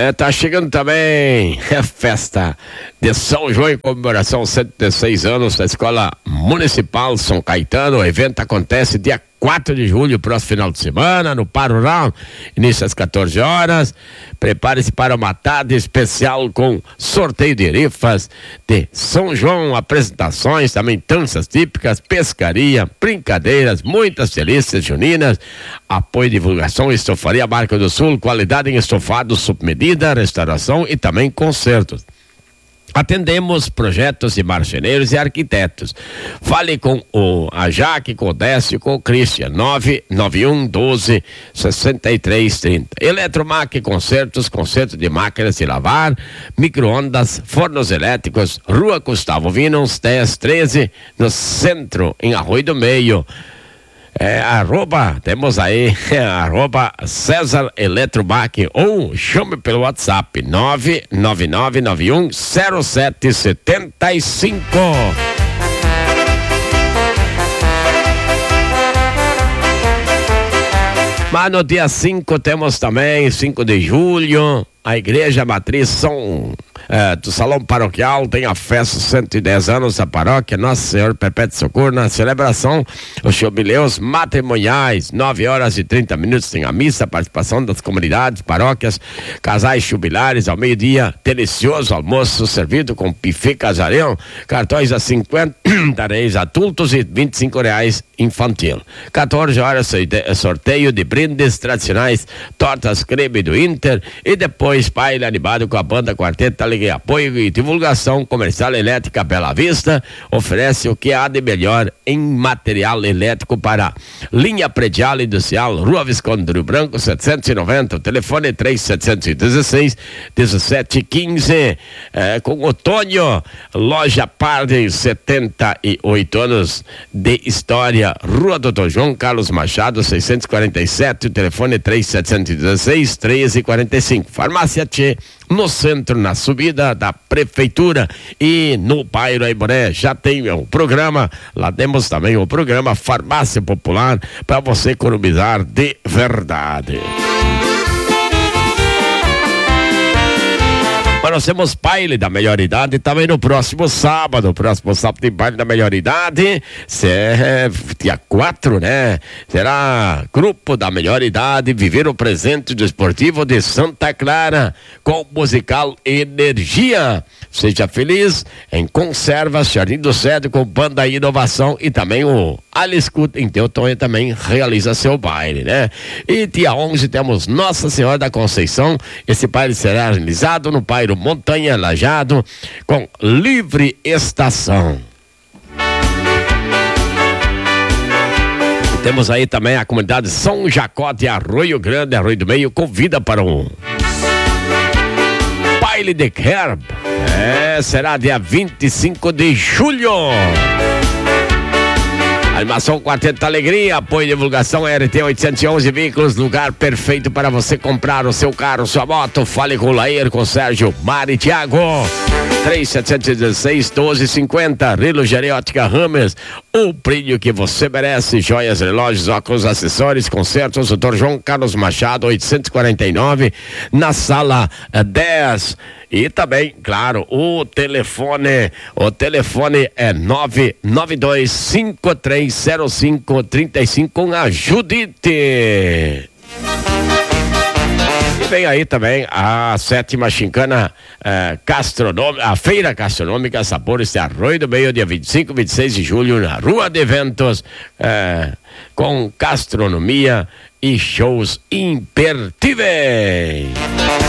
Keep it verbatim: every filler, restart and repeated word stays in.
É, tá chegando também a festa de São João em comemoração aos cento e seis anos da Escola Municipal São Caetano. O evento acontece dia quatro de julho, próximo final de semana, no Parurão, início às quatorze horas. Prepare-se para uma tarde especial com sorteio de rifas de São João, apresentações, também danças típicas, pescaria, brincadeiras, muitas delícias juninas, apoio, divulgação, estofaria Marca do Sul, qualidade em estofados, submedida, restauração e também concertos. Atendemos projetos de marceneiros e arquitetos. Fale com o a Jaque, com o Décio, com o Christian, nove nove um doze sessenta e três trinta. Eletromac, concertos, concerto de máquinas de lavar, micro-ondas, fornos elétricos, Rua Gustavo Vinos, dez treze, no centro, em Arroio do Meio. É, arroba, temos aí, é, arroba César Eletromac, ou chame pelo WhatsApp nove nove nove nove um zero sete sete cinco. Mas no dia cinco temos também, cinco de julho, a Igreja Matriz São é, do Salão Paroquial tem a festa cento e dez anos da paróquia Nosso Senhor Perpétuo Socorro. Na celebração, os jubileus matrimoniais, nove horas e trinta minutos tem a missa, participação das comunidades, paróquias, casais jubilares ao meio-dia, delicioso almoço servido com buffet casarão, cartões a cinquenta reais adultos e vinte e cinco reais infantil. quatorze horas sorteio de brindes tradicionais, tortas creme do Inter e depois baile animado com a banda Quarteto Alegria. Apoio e divulgação. Comercial Elétrica Bela Vista oferece o que há de melhor em material elétrico para linha predial industrial, Rua Visconde do Rio Branco setecentos e noventa, o telefone três sete um seis, um sete um cinco. É, com Otônio, loja Parden, setenta e oito anos de história, Rua Doutor João Carlos Machado seiscentos e quarenta e sete, o telefone três sete um seis, treze quarenta e cinco. Farmácia Tchê, no centro, na subida da prefeitura, e no bairro Aiboré já tem o programa, lá temos também o programa Farmácia Popular para você economizar de verdade. Mas nós temos baile da melhor idade também no próximo sábado. Próximo sábado tem baile da melhor idade. É, dia quatro, né? Será Grupo da Melhor Idade Viver o Presente Desportivo de Santa Clara com musical Energia. Seja feliz em Conservas, Jardim do Cedro com Banda Inovação e também o Alice Cut em Teutônia também realiza seu baile, né? E dia onze temos Nossa Senhora da Conceição. Esse baile será realizado no bairro Montanha Lajado com livre estação. E temos aí também a comunidade São Jacó de Arroio Grande, Arroio do Meio, convida para um baile de Herb. É, será dia vinte e cinco de julho. Animação Quarteto Alegria, apoio e divulgação R T oitocentos e onze Veículos, lugar perfeito para você comprar o seu carro, sua moto. Fale com o Lair, com o Sérgio, Mari Thiago, três sete um seis, doze cinquenta. Rilo Geriótica Rames, o brilho que você merece. Joias, relógios, óculos, acessórios, concertos, doutor João Carlos Machado, oitocentos e quarenta e nove, na sala dez. E também, claro, o telefone, o telefone é nove nove dois cinco três zero cinco três cinco com a Judite. E vem aí também a sétima Chincana eh, Gastronômica, a Feira Gastronômica Sabores de Arroio do Meio, dia vinte e cinco e vinte e seis de julho, na Rua de Eventos, eh, com gastronomia e shows imperdíveis.